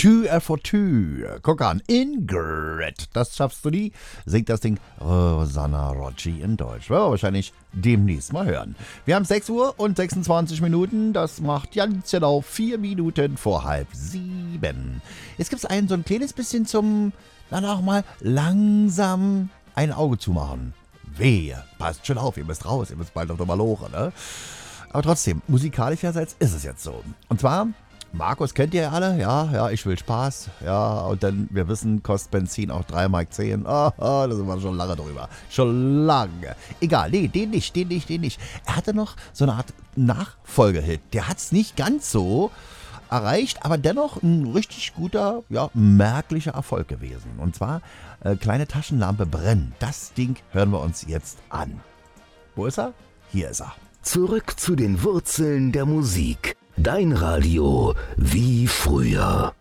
Two for two. Guck an, Ingrid. Das schaffst du nie. Singt das Ding Rosanna Rocci in Deutsch. Werden wir wahrscheinlich demnächst mal hören. Wir haben 6 Uhr und 26 Minuten. Das macht ganz genau 4 Minuten vor 6:30. Jetzt gibt es so ein kleines bisschen zum, dann auch mal langsam ein Auge zumachen. Wehe, passt schon auf, ihr müsst raus, ihr müsst bald auf der Maloche, ne? Aber trotzdem, musikalischerseits ist es jetzt so. Und zwar, Markus kennt ihr ja alle, ja, ich will Spaß, ja, und dann, wir wissen, kostet Benzin auch 3,10 Mark. Da sind wir schon lange drüber. Schon lange. Egal, nee, den nicht. Er hatte noch so eine Art Nachfolgehit. Der hat es nicht ganz so erreicht, aber dennoch ein richtig guter, ja, merklicher Erfolg gewesen. Und zwar, Kleine Taschenlampe brennen. Das Ding hören wir uns jetzt an. Wo ist er? Hier ist er. Zurück zu den Wurzeln der Musik. Dein Radio wie früher.